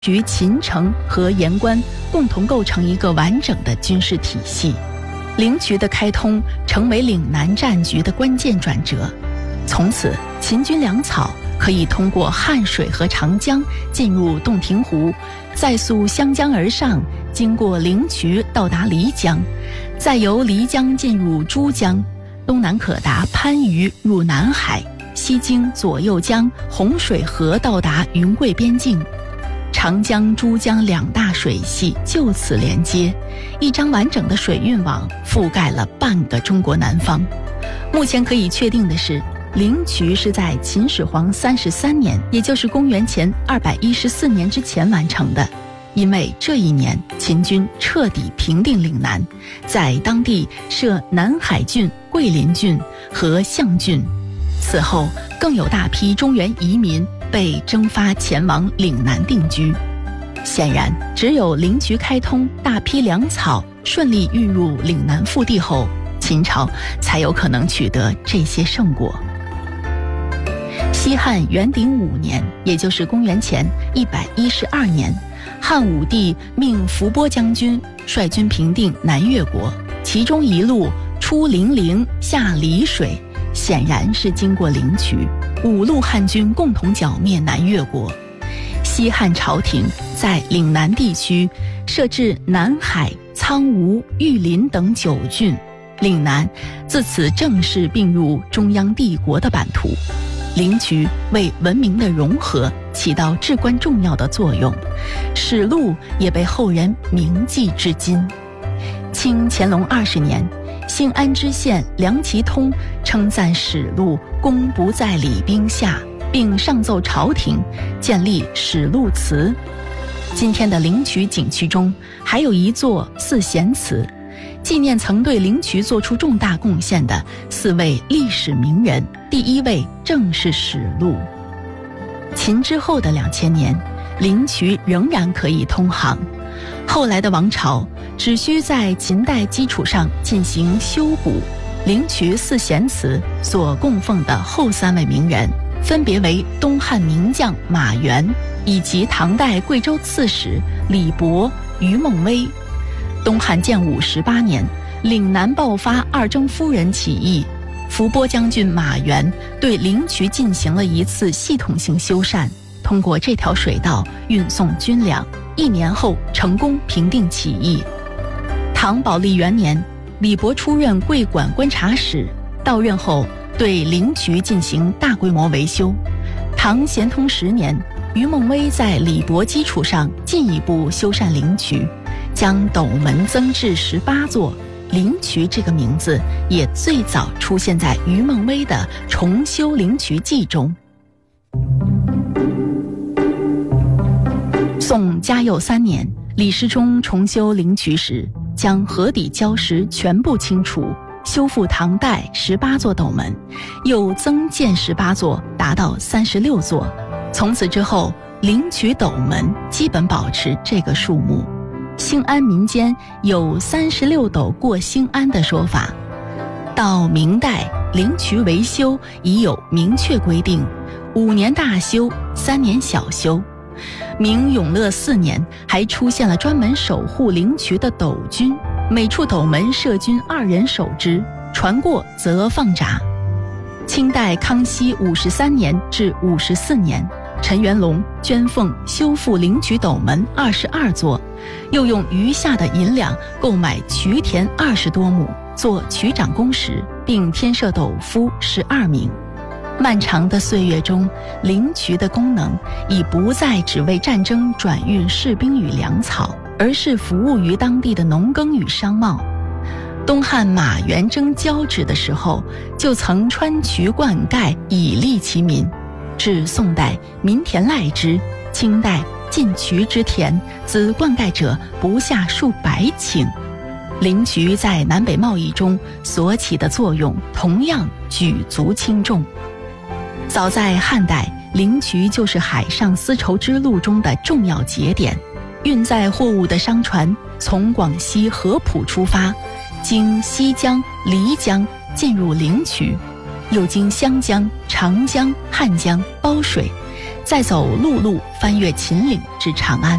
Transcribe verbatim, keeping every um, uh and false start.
渠、秦城和盐关共同构成一个完整的军事体系。灵渠的开通成为岭南战局的关键转折，从此秦军粮草可以通过汉水和长江进入洞庭湖，再溯湘江而上，经过灵渠到达漓江，再由漓江进入珠江，东南可达番禺入南海，西经左右江、洪水河到达云贵边境。长江、珠江两大水系就此连接，一张完整的水运网覆盖了半个中国南方。目前可以确定的是，灵渠是在秦始皇三十三年，也就是公元前二百一十四年之前完成的。因为这一年秦军彻底平定岭南，在当地设南海郡、桂林郡和象郡。此后更有大批中原移民被征发前往岭南定居。显然，只有灵渠开通，大批粮草顺利运入岭南腹地后，秦朝才有可能取得这些胜果。西汉元鼎五年，也就是公元前一百一十二年，汉武帝命伏波将军率军平定南越国，其中一路出零陵，下澧水，显然是经过灵渠。五路汉军共同剿灭南越国。西汉朝廷在岭南地区设置南海、苍梧、玉林等九郡，岭南自此正式并入中央帝国的版图。灵渠为文明的融合起到至关重要的作用，史录也被后人铭记至今。清乾隆二十年，兴安知县梁其通称赞史录功不在礼兵下，并上奏朝廷建立史录祠。今天的灵渠景区中还有一座四贤祠，纪念曾对灵渠做出重大贡献的四位历史名人，第一位正是史录。秦之后的两千年，灵渠仍然可以通航。后来的王朝只需在秦代基础上进行修补。灵渠四贤祠所供奉的后三位名人，分别为东汉名将马援以及唐代贵州刺史李博、于梦薇。东汉建武十八年，岭南爆发二征夫人起义，伏波将军马援对灵渠进行了一次系统性修缮，通过这条水道运送军粮，一年后成功平定起义。唐宝历元年，李博出任桂馆观察使，到任后对灵渠进行大规模维修。唐咸通十年，于梦薇在李博基础上进一步修缮灵渠，将斗门增至十八座。灵渠这个名字也最早出现在于梦薇的《重修灵渠记》中。宋嘉佑三年，李时忠重修灵渠时，将河底礁石全部清除，修复唐代十八座斗门，又增建十八座，达到三十六座。从此之后，灵渠斗门基本保持这个数目。兴安民间有三十六斗过兴安的说法。到明代，灵渠维修已有明确规定，五年大修，三年小修。明永乐四年，还出现了专门守护灵渠的斗军，每处斗门设军二人守之，船过则放闸。清代康熙五十三年至五十四年，陈元龙捐奉修复灵渠斗门二十二座，又用余下的银两购买渠田二十多亩，做渠长公使，并添设斗夫十二名。漫长的岁月中，灵渠的功能已不再只为战争转运士兵与粮草，而是服务于当地的农耕与商贸。东汉马援征交趾的时候，就曾穿渠灌溉以利其民。至宋代，民田赖之；清代，进渠之田，子灌溉者不下数百顷。灵渠在南北贸易中所起的作用同样举足轻重。早在汉代，灵渠就是海上丝绸之路中的重要节点，运载货物的商船从广西合浦出发，经西江、漓江进入灵渠，又经湘江、长江、汉江、包水， 再走陆路翻越秦岭至长安。